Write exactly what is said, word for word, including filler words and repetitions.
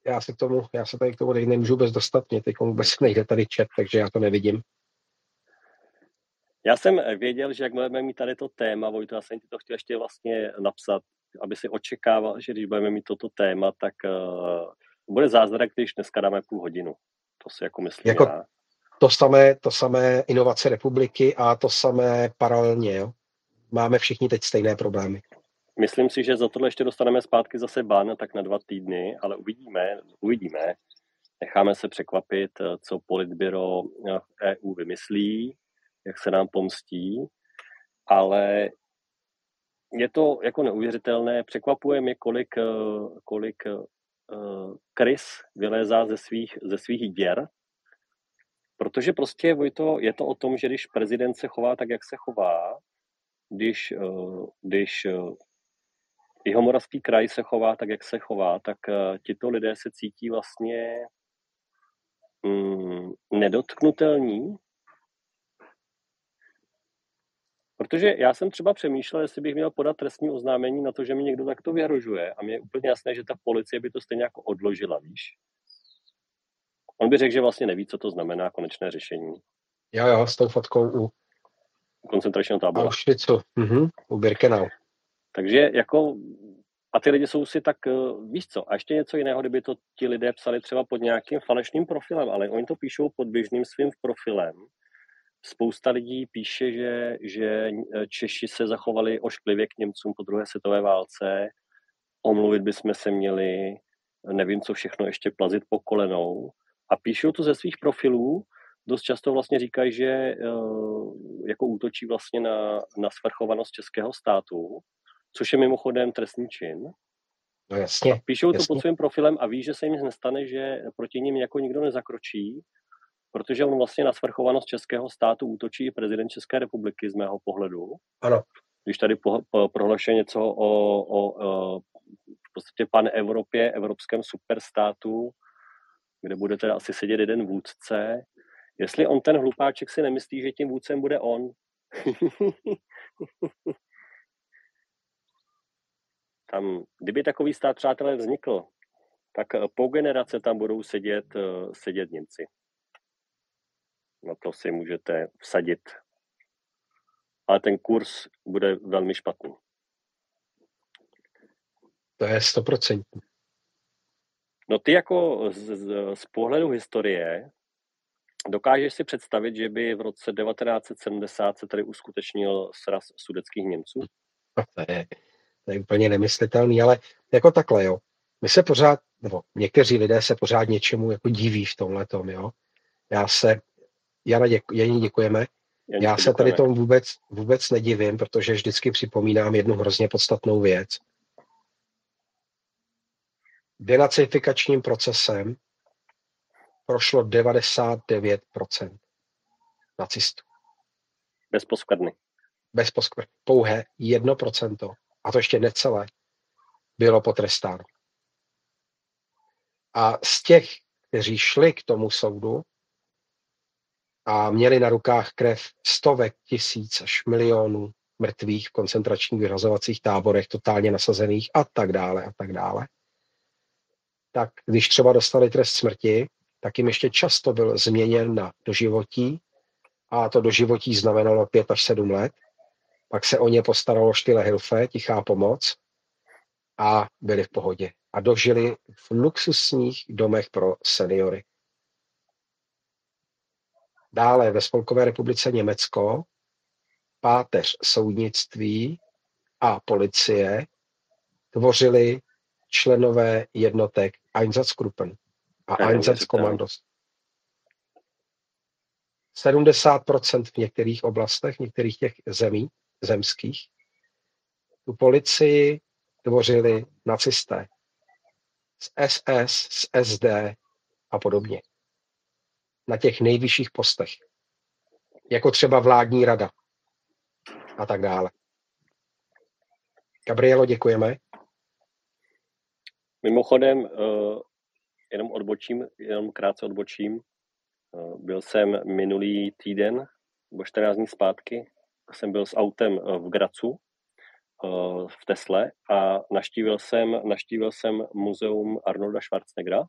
já se k tomu, já se tady k tomu nemůžu vůbec dostat, mě teď vůbec nejde tady chat, takže já to nevidím. Já jsem věděl, že jak budeme mít tady to téma, Vojto, já jsem ti to chtěl ještě vlastně napsat, aby si očekával, že když budeme mít toto téma, tak uh, bude zázrak, když dneska dáme půl hodinu. To si jako myslím Jako já. to samé, to samé inovace republiky a to samé paralelně, jo. Máme všichni teď stejné problémy. Myslím si, že za tohle ještě dostaneme zpátky zase ban, tak na dva týdny, ale uvidíme, uvidíme. Necháme se překvapit, co politbyro v E U vymyslí, jak se nám pomstí, ale je to jako neuvěřitelné. Překvapuje mě, kolik, kolik uh, krys vylézá ze svých, ze svých děr, protože prostě Vojto, je to o tom, že když prezident se chová tak, jak se chová, když, uh, když uh, Jihomoravský kraj se chová tak, jak se chová, tak uh, tito lidé se cítí vlastně mm, nedotknutelní. Protože já jsem třeba přemýšlel, jestli bych měl podat trestní oznámení na to, že mi někdo takto vyhrožuje, a mně je úplně jasné, že ta policie by to stejně jako odložila, víš. On by řekl, že vlastně neví, co to znamená konečné řešení. Jo, jo, s tou fotkou u koncentračního tábora. Auschwitzu, mhm, u Birkenau. Takže jako, a ty lidi jsou si tak, víš co, a ještě něco jiného, kdyby to ti lidé psali třeba pod nějakým falešným profilem, ale oni to píšou pod běžným svým profilem. Spousta lidí píše, že, že Češi se zachovali ošklivě k Němcům po druhé světové válce, omluvit bychom se měli, nevím, co všechno ještě plazit po kolenou. A píšou to ze svých profilů, dost často vlastně říkají, že uh, jako útočí vlastně na, na svrchovanost českého státu, což je mimochodem trestný čin. No jasně. A píšou jasně. to pod svým profilem a ví, že se jim nestane, že proti nim jako nikdo nezakročí, protože on vlastně na svrchovanost českého státu útočí i prezident České republiky z mého pohledu. Ano. Když tady po, po, prohlašuje něco o, o, o v podstatě pan Evropě, evropském superstátu, kde bude teda asi sedět jeden vůdce. Jestli on ten hlupáček si nemyslí, že tím vůdcem bude on. Tam, kdyby takový stát, přátelé, vznikl, tak po generace tam budou sedět, sedět Němci. Na to si můžete vsadit. Ale ten kurz bude velmi špatný. To je stoprocentní. No ty jako z, z, z pohledu historie dokážeš si představit, že by v roce devatenáct set sedmdesát se tady uskutečnil sraz sudetských Němců? To je, to je úplně nemyslitelný, ale jako takhle, jo. My se pořád, nebo někteří lidé se pořád něčemu jako diví v tomhletom, jo. Já se, Jana, děku, Janí děkujeme. Janí Já se děkujeme. tady tomu vůbec, vůbec nedivím, protože vždycky připomínám jednu hrozně podstatnou věc. Denacifikačním procesem prošlo devadesát devět procent nacistů. Bez poskvrny. Bez poskvrny. Pouhé jedno procento, a to ještě necelé, bylo potrestáno. A z těch, kteří šli k tomu soudu a měli na rukách krev stovek tisíc až milionů mrtvých v koncentračních vyřazovacích táborech, totálně nasazených a tak dále a tak dále, tak když třeba dostali trest smrti, tak jim ještě často byl změněn na doživotí, a to doživotí znamenalo pět až sedm let. Pak se o ně postaralo Štyle Hilfe, tichá pomoc, a byli v pohodě. A dožili v luxusních domech pro seniory. Dále ve Spolkové republice Německo páteř soudnictví a policie tvořili členové jednotek Einsatzgruppen a Einsatzkommandos. sedmdesát procent v některých oblastech, v některých těch zemí, zemských, tu policii tvořili nacisté z S S, z S D a podobně. Na těch nejvyšších postech. Jako třeba vládní rada a tak dále. Gabrielo, děkujeme. Mimochodem, uh, jenom odbočím, jenom krátce odbočím. Uh, byl jsem minulý týden, nebo čtrnáct dní zpátky, jsem byl s autem v Gracu, uh, v Tesle, a naštívil jsem, naštívil jsem muzeum Arnolda Schwarzeneggera.